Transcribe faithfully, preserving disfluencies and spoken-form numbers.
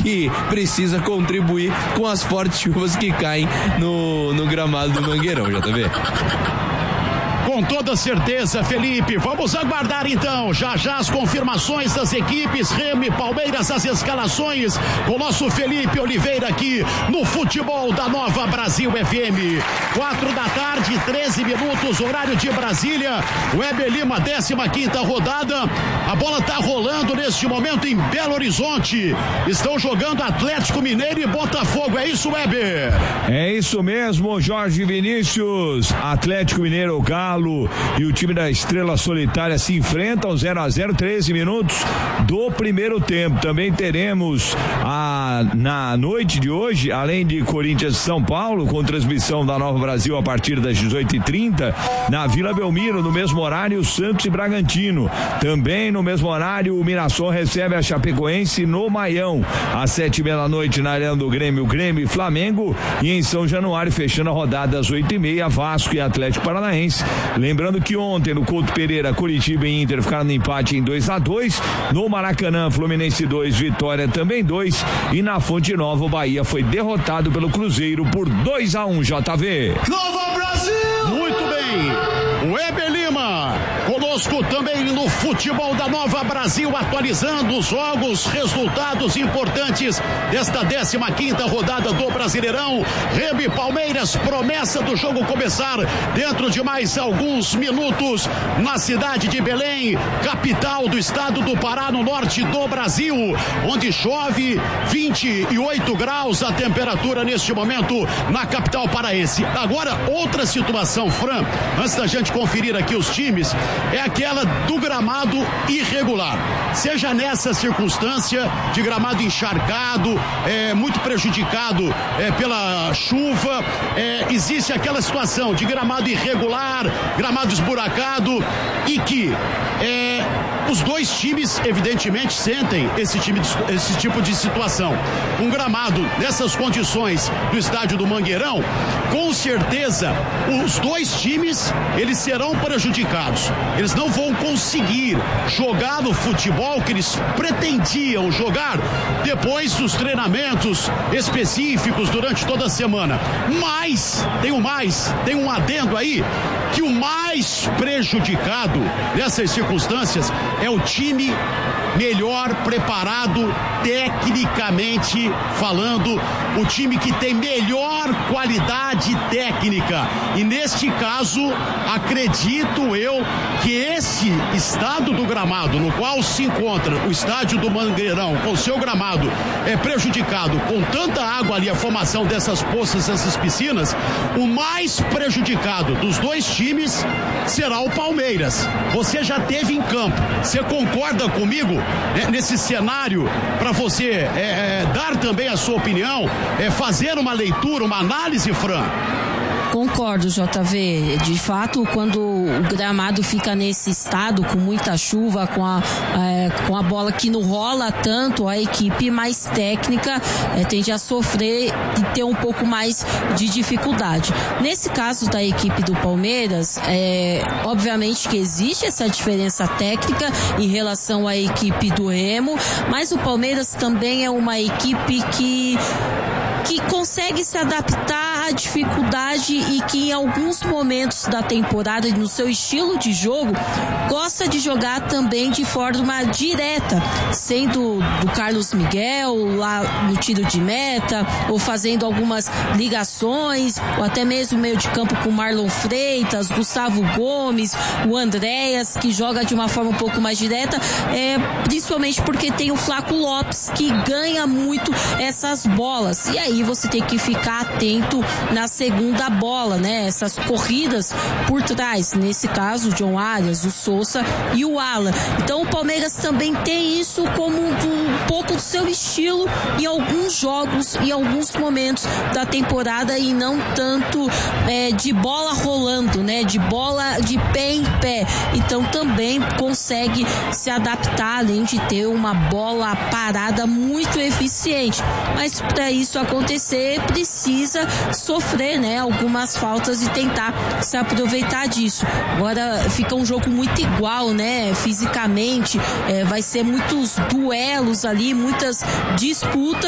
que precisa contribuir com as fortes chuvas que caem no, no gramado do Mangueirão, J V. Com toda certeza, Felipe. Vamos aguardar então, já já as confirmações das equipes, Remo e Palmeiras, as escalações, com o nosso Felipe Oliveira aqui no Futebol da Nova Brasil F M. Quatro da tarde, treze minutos, horário de Brasília. Weber Lima, décima quinta rodada. A bola tá rolando neste momento em Belo Horizonte. Estão jogando Atlético Mineiro e Botafogo. É isso, Weber? É isso mesmo, Jorge Vinícius. Atlético Mineiro, Galo e o time da Estrela Solitária se enfrentam zero a zero, treze minutos do primeiro tempo. Também teremos a, na noite de hoje, além de Corinthians e São Paulo, com transmissão da Nova Brasil a partir das dezoito e trinta, na Vila Belmiro, no mesmo horário, Santos e Bragantino. Também no mesmo horário, o Mirassol recebe a Chapecoense no Maião. Às sete e meia da noite, na Arena do Grêmio, Grêmio e Flamengo. E em São Januário, fechando a rodada às oito e meia, Vasco e Atlético Paranaense. Lembrando que ontem no Couto Pereira, Curitiba e Inter ficaram no empate em dois a dois. No Maracanã, Fluminense dois, Vitória também dois. E na Fonte Nova, o Bahia foi derrotado pelo Cruzeiro por dois a um, J V. Nova Brasil! Muito bem. Weber Lima, conosco também no Futebol da Nova Brasil, atualizando os jogos, resultados importantes desta décima quinta rodada do Brasileirão. Remo e Palmeiras, promessa do jogo começar dentro de mais alguns minutos na cidade de Belém, capital do estado do Pará, no norte do Brasil, onde chove vinte e oito graus a temperatura neste momento na capital paraense. Agora, outra situação, Fran, antes da gente conferir aqui os times, é aquela do gramado irregular. Seja nessa circunstância de gramado encharcado, é, muito prejudicado é, pela chuva, é, existe aquela situação de gramado irregular, gramado esburacado, e que é, os dois times evidentemente sentem esse, time, esse tipo de situação. Um gramado nessas condições do estádio do Mangueirão, com certeza os dois times eles serão prejudicados. Eles não vão conseguir jogar no futebol que eles pretendiam jogar depois dos treinamentos específicos durante toda a semana. Mas, tem um mais, tem um adendo aí, que o mais prejudicado nessas circunstâncias é o time melhor preparado tecnicamente falando, o time que tem melhor qualidade técnica. E neste caso, acredito eu que esse estado do gramado no qual se encontra o estádio do Mangueirão, com seu gramado é prejudicado, com tanta água ali, a formação dessas poças, dessas piscinas, o mais prejudicado dos dois times será o Palmeiras. Você já teve em campo, você concorda comigo né, nesse cenário, para você é, é, dar também a sua opinião, é, fazer uma leitura, uma análise, Fran? Concordo, J V. De fato, quando o gramado fica nesse estado, com muita chuva, com a, é, com a bola que não rola tanto, a equipe mais técnica é, tende a sofrer e ter um pouco mais de dificuldade. Nesse caso da equipe do Palmeiras, é, obviamente que existe essa diferença técnica em relação à equipe do Remo, mas o Palmeiras também é uma equipe que que consegue se adaptar à dificuldade e que em alguns momentos da temporada, no seu estilo de jogo, gosta de jogar também de forma direta, sendo do Carlos Miguel lá no tiro de meta, ou fazendo algumas ligações, ou até mesmo meio de campo com Marlon Freitas, Gustavo Gomes, o Andréas, que joga de uma forma um pouco mais direta, é, principalmente porque tem o Flaco Lopes, que ganha muito essas bolas. E aí você tem que ficar atento na segunda bola, né? Essas corridas por trás, nesse caso o John Arias, o Sousa e o Alan. Então o Palmeiras também tem isso como um, um pouco do seu estilo em alguns jogos, em alguns momentos da temporada, e não tanto é, de bola rolando, né? De bola de pé em pé. Então também consegue se adaptar, além de ter uma bola parada muito eficiente. Mas para isso acontecer, precisa sofrer, né, algumas faltas e tentar se aproveitar disso. Agora fica um jogo muito igual, né, fisicamente, é, vai ser muitos duelos ali, muitas disputas.